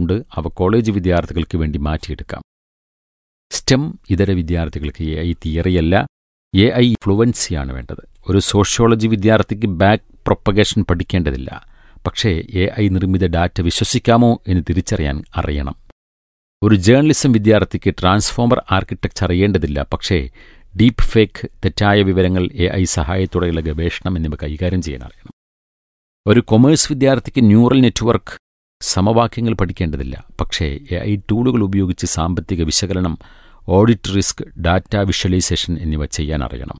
ഉണ്ട്. അവ കോളേജ് വിദ്യാർത്ഥികൾക്ക് വേണ്ടി മാറ്റിയെടുക്കാം. സ്റ്റെം ഇതര വിദ്യാർത്ഥികൾക്ക് AI തിയറിയല്ല, AI ഫ്ലുവൻസിയാണ് വേണ്ടത്. ഒരു സോഷ്യോളജി വിദ്യാർത്ഥിക്ക് ബാക്ക് പ്രൊപ്പഗേഷൻ പഠിക്കേണ്ടതില്ല. പക്ഷേ AI നിർമ്മിത ഡാറ്റ വിശ്വസിക്കാമോ എന്ന് തിരിച്ചറിയാൻ അറിയണം. ഒരു ജേർണലിസം വിദ്യാർത്ഥിക്ക് ട്രാൻസ്ഫോമർ ആർക്കിടെക്ചർ അറിയേണ്ടതില്ല. പക്ഷേ ഡീപ്പ് ഫേക്ക്, തെറ്റായ വിവരങ്ങൾ, AI സഹായത്തോടെയുള്ള ഗവേഷണം എന്നിവ കൈകാര്യം ചെയ്യാൻ അറിയണം. ഒരു കൊമേഴ്സ് വിദ്യാർത്ഥിക്ക് ന്യൂറൽ നെറ്റ്വർക്ക് സമവാക്യങ്ങൾ പഠിക്കേണ്ടതില്ല. പക്ഷേ AI ടൂളുകൾ ഉപയോഗിച്ച് സാമ്പത്തിക വിശകലനം, ഓഡിറ്റ് റിസ്ക്, ഡാറ്റ വിഷ്വലൈസേഷൻ എന്നിവ ചെയ്യാൻ അറിയണം.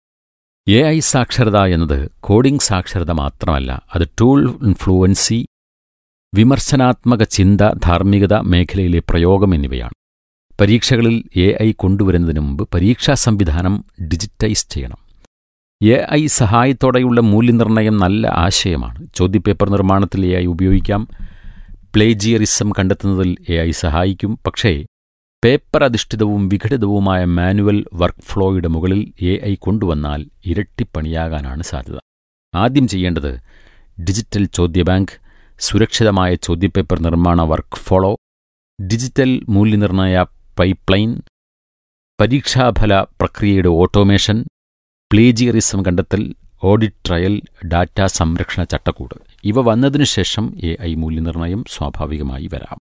AI സാക്ഷരത എന്നത് കോഡിംഗ് സാക്ഷരത മാത്രമല്ല, അത് ടൂൾ ഫ്ലുവൻസി, വിമർശനാത്മക ചിന്ത, ധാർമ്മികത, മേഖലയിലെ പ്രയോഗം എന്നിവയാണ്. പരീക്ഷകളിൽ AI കൊണ്ടുവരുന്നതിന് മുമ്പ് പരീക്ഷാ സംവിധാനം ഡിജിറ്റൈസ് ചെയ്യണം. AI സഹായത്തോടെയുള്ള മൂല്യനിർണ്ണയം നല്ല ആശയമാണ്. ചോദ്യപേപ്പർ നിർമ്മാണത്തിൽ AI ഉപയോഗിക്കാം. പ്ലേജിയറിസം കണ്ടെത്തുന്നതിൽ AI സഹായിക്കും. പക്ഷേ പേപ്പർ അധിഷ്ഠിതവും വിഘടിതവുമായ മാനുവൽ വർക്ക് ഫ്ലോയുടെ മുകളിൽ AI കൊണ്ടുവന്നാൽ ഇരട്ടിപ്പണിയാകാനാണ് സാധ്യത. ആദ്യം ചെയ്യേണ്ടത് ഡിജിറ്റൽ ചോദ്യബാങ്ക്, സുരക്ഷിതമായ ചോദ്യപേപ്പർ നിർമ്മാണ വർക്ക് ഫ്ലോ, ഡിജിറ്റൽ മൂല്യനിർണ്ണയ പൈപ്പ്ലൈൻ, പരീക്ഷാഫല പ്രക്രിയയുടെ ഓട്ടോമേഷൻ, പ്ലേജിയറിസം കണ്ടെത്തൽ, ഓഡിറ്റ് ട്രയൽ, ഡാറ്റ സംരക്ഷണ ചട്ടക്കൂട് ഇവ വന്നതിനു ശേഷം AI മൂല്യനിർണ്ണയം സ്വാഭാവികമായി വരാം.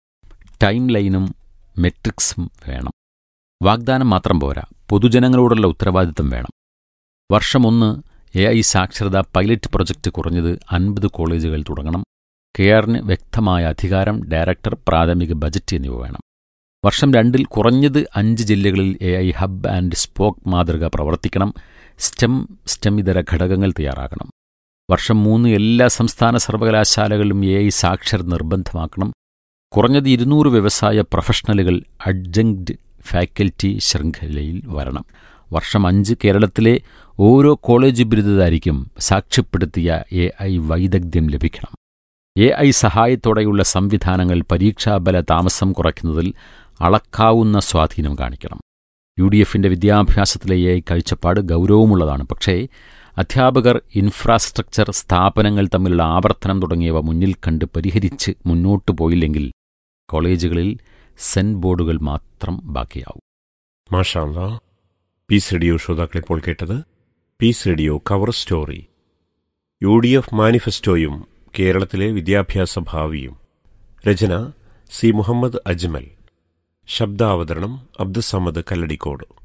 ടൈം ലൈനും മെട്രിക്സും വേണം. വാഗ്ദാനം മാത്രം പോരാ, പൊതുജനങ്ങളോടുള്ള ഉത്തരവാദിത്തം വേണം. വർഷം 1 AI സാക്ഷരതാ പൈലറ്റ് പ്രൊജക്റ്റ് കുറഞ്ഞത് 50 കോളേജുകൾ തുടങ്ങണം. കെയറിന് വ്യക്തമായ അധികാരം, ഡയറക്ടർ, പ്രാഥമിക ബജറ്റ് എന്നിവ വേണം. വർഷം 2 കുറഞ്ഞത് 5 ജില്ലകളിൽ AI ഹബ് ആൻഡ് സ്പോക്ക് മാതൃക പ്രവർത്തിക്കണം. സ്റ്റെം ഇതര ഘടകങ്ങൾ തയ്യാറാക്കണം. വർഷം 3 എല്ലാ സംസ്ഥാന സർവകലാശാലകളിലും AI സാക്ഷരത നിർബന്ധമാക്കണം. കുറഞ്ഞത് 200 വ്യവസായ പ്രൊഫഷണലുകൾ അഡ്ജങ്ക്ട് ഫാക്കൽറ്റി ശൃംഖലയിൽ വരണം. വർഷം 5 കേരളത്തിലെ ഓരോ കോളേജ് ബിരുദധാരിക്കും സാക്ഷ്യപ്പെടുത്തിയ AI വൈദഗ്ധ്യം ലഭിക്കണം. AI സഹായത്തോടെയുള്ള സംവിധാനങ്ങൾ പരീക്ഷാബല താമസം കുറയ്ക്കുന്നതിൽ അളക്കാവുന്ന സ്വാധീനം കാണിക്കണം. UDFന്റെ വിദ്യാഭ്യാസത്തിലെ AI കാഴ്ചപ്പാട് ഗൗരവമുള്ളതാണ്. പക്ഷേ അധ്യാപകർ, ഇൻഫ്രാസ്ട്രക്ചർ, സ്ഥാപനങ്ങൾ തമ്മിലുള്ള ആവർത്തനം തുടങ്ങിയവ മുന്നിൽ കണ്ട് പരിഹരിച്ച് മുന്നോട്ടു പോയില്ലെങ്കിൽ കോളേജുകളിൽ സെൻ ബോർഡുകൾ മാത്രം ബാക്കിയാവും. മാഷാ അല്ലാഹ്. പീസ് റേഡിയോ ശ്രോതാക്കളിപ്പോൾ കേട്ടത് piece radio cover story, UDF മാനിഫെസ്റ്റോയും കേരളത്തിലെ വിദ്യാഭ്യാസ ഭാവിയും. രചന C. മുഹമ്മദ് അജ്മൽ. ശബ്ദാവതരണം അബ്ദുസമദ് കല്ലടിക്കോട്.